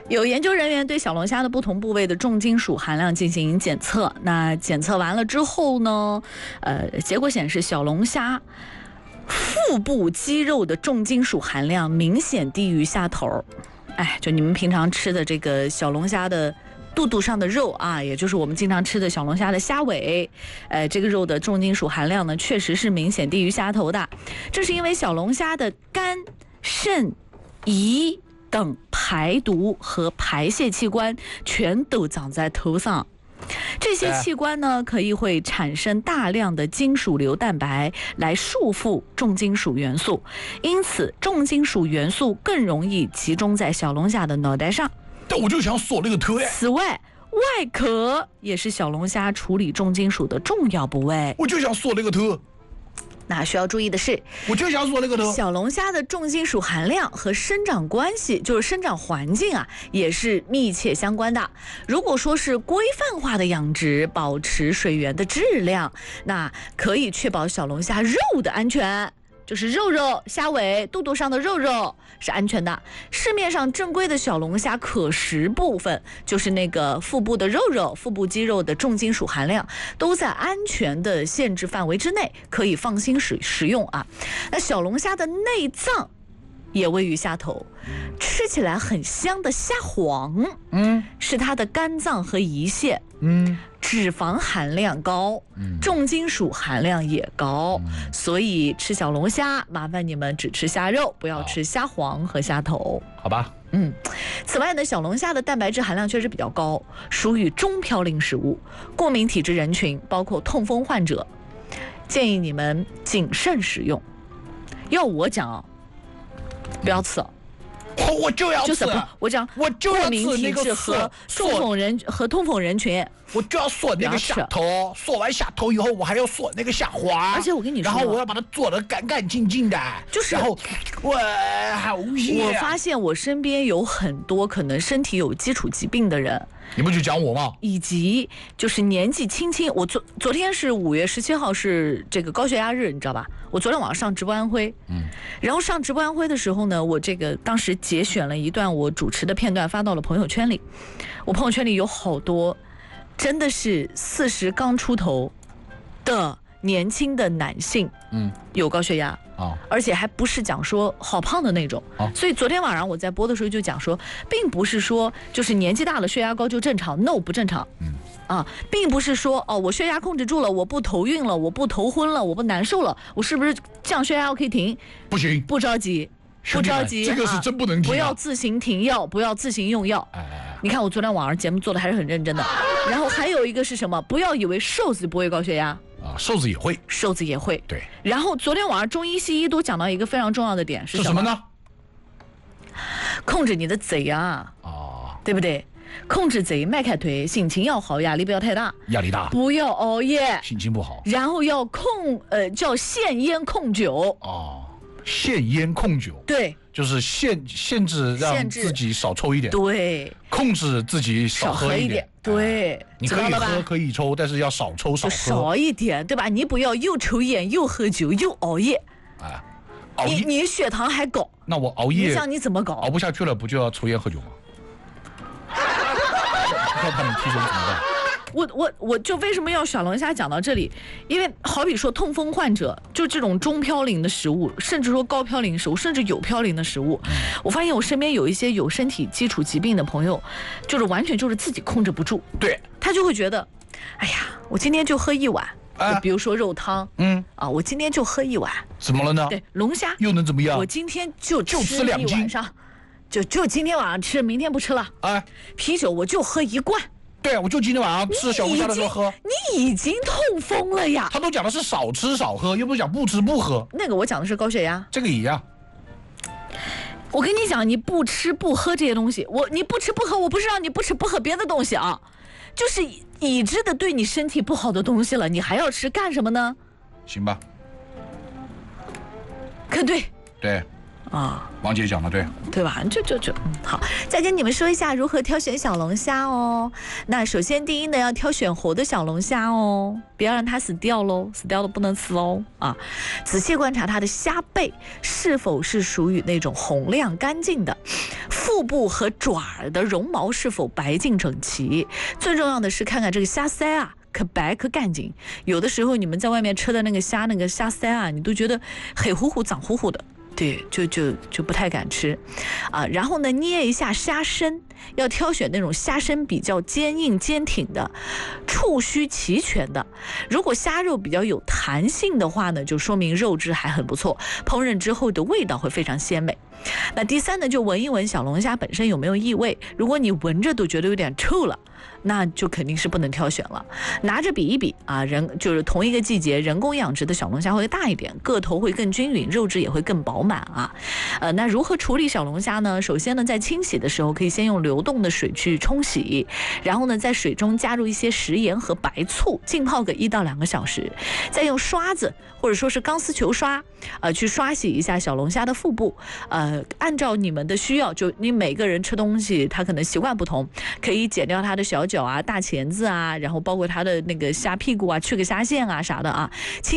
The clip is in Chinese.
有研究人员对小龙虾的不同部位的重金属含量进行检测，那检测完了之后呢，结果显示小龙虾腹部肌肉的重金属含量明显低于虾头。就你们平常吃的这个小龙虾的肚肚上的肉啊，也就是我们经常吃的小龙虾的虾尾，这个肉的重金属含量呢，确实是明显低于虾头的。这是因为小龙虾的肝、肾、胰等排毒和排泄器官全都长在头上。这些器官呢，可以会产生大量的金属硫蛋白来束缚重金属元素，因此重金属元素更容易集中在小龙虾的脑袋上。 但我就想锁那个头呀。 此外，外壳也是小龙虾处理重金属的重要部位。 我就想锁那个头。 那需要注意的是， 我就想锁那个头。 小龙虾的重金属含量和生长关系，就是生长环境啊，也是密切相关的。如果说是规范化的养殖，保持水源的质量，那可以确保小龙虾肉的安全。就是肉肉、虾尾、肚肚上的肉肉是安全的。市面上正规的小龙虾可食部分，就是那个腹部的肉肉、腹部肌肉的重金属含量都在安全的限制范围之内，可以放心食用啊。那小龙虾的内脏也位于虾头，吃起来很香的虾黄，是它的肝脏和胰腺，脂肪含量高，重金属含量也高，所以吃小龙虾，麻烦你们只吃虾肉，不要吃虾黄和虾头， 好吧？ 此外呢，小龙虾的蛋白质含量确实比较高，属于中嘌呤食物，过敏体质人群，包括痛风患者，建议你们谨慎食用。要我讲，不要吃。 我就要吃， 我讲， 我就要过敏体质和痛风人群， 我就要锁那个虾头，锁完虾头以后，我还要锁那个虾花， 而且我跟你说， 然后我要把它做得干干净净的，然后好险！ 我发现我身边有很多可能身体有基础疾病的人。 你不就讲我吗？ 以及就是年纪轻轻，我昨天是5月17号是这个高血压日，你知道吧？我昨天晚上上直播安徽，然后上直播安徽的时候呢，我这个当时节选了一段我主持的片段发到了朋友圈里，我朋友圈里有好多真的是40刚出头的年轻的男性，有高血压。而且还不是讲说好胖的那种，所以昨天晚上我在播的时候就讲说，并不是说就是年纪大了血压高就正常 ，no 不正常，并不是说我血压控制住了，我不头晕了，我不头昏了，我不难受了，我是不是降血压可以停？ 不行， 不着急，不着急， 这个是真不能停， 不要自行停药，不要自行用药。你看我昨天晚上节目做的还是很认真的。然后还有一个是什么？不要以为瘦子不会高血压。 瘦子也会， 瘦子也会。 对。 然后昨天晚上中医西医都讲到一个非常重要的点是什么呢？ 控制你的嘴啊，对不对？控制嘴，迈开腿，心情要好，压力不要太大。 压力大， 不要熬夜， 心情不好。 然后要叫限烟控酒。 限烟控酒， 对， 就是限制让自己少抽一点， 对， 控制自己少喝一点， 对， 你可以喝可以抽，但是要少抽少喝， 少一点，对吧？你不要又抽烟又喝酒又熬夜，你血糖还高， 那我熬夜， 你想你怎么搞？ 熬不下去了，不就要抽烟喝酒吗？看他们提升怎么办？ 我就为什么要小龙虾讲到这里？因为好比说痛风患者，就这种中嘌呤的食物，甚至说高嘌呤食物，甚至有嘌呤的食物，我发现我身边有一些有身体基础疾病的朋友，就是完全就是自己控制不住， 对， 他就会觉得，哎呀，我今天就喝一碗，比如说肉汤，我今天就喝一碗， 怎么了呢？ 对，龙虾又能怎么样？ 我今天就吃 2斤， 就今天晚上吃，明天不吃了。啤酒我就喝1罐。 对，我就今天晚上吃小龙虾的时候喝。 你已经痛风了呀！ 他都讲的是少吃少喝，又不是讲不吃不喝。 那个我讲的是高血压， 这个一样。 我跟你讲，你不吃不喝这些东西，你不吃不喝，我不是让你不吃不喝别的东西啊，就是已知的对你身体不好的东西了，你还要吃干什么呢？ 行吧。 可对。 对。 啊。 王姐讲的对， 对吧？好，再跟你们说一下如何挑选小龙虾哦。那首先第一呢，要挑选活的小龙虾哦，不要让它死掉喽，死掉了不能吃哦啊。仔细观察它的虾背是否是属于那种红亮干净的，腹部和爪儿的绒毛是否白净整齐。最重要的是看看这个虾鳃啊。可白可干净，有的时候你们在外面吃的那个虾鳃啊，你都觉得黑乎乎、脏乎乎的，对，就不太敢吃，啊。然后呢，捏一下虾身，要挑选那种虾身比较坚硬坚挺的，触须齐全的。如果虾肉比较有弹性的话呢，就说明肉质还很不错，烹饪之后的味道会非常鲜美。那第三呢，就闻一闻小龙虾本身有没有异味，如果你闻着都觉得有点臭了，那就肯定是不能挑选了。拿着比一比啊，就是同一个季节人工养殖的小龙虾会大一点，个头会更均匀，肉质也会更饱满啊。那如何处理小龙虾呢？首先呢，在清洗的时候可以先用流动的水去冲洗，然后呢，在水中加入一些食盐和白醋，浸泡个1到2个小时，再用刷子或者说是钢丝球刷，去刷洗一下小龙虾的腹部。按照你们的需要，就你每个人吃东西他可能习惯不同，可以剪掉它的小脚啊、大钳子啊，然后包括它的那个虾屁股啊，去个虾线啊啥的啊。